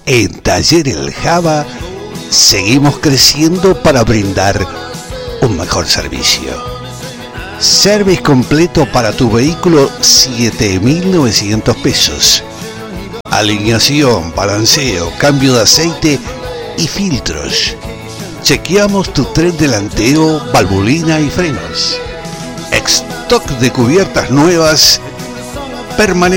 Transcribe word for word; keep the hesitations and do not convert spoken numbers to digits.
En Taller El Java seguimos creciendo para brindar un mejor servicio. Service completo para tu vehículo, siete mil novecientos pesos. Alineación, balanceo, cambio de aceite y filtros. Chequeamos tu tren delantero, valvulina y frenos. Stock de cubiertas nuevas permanente.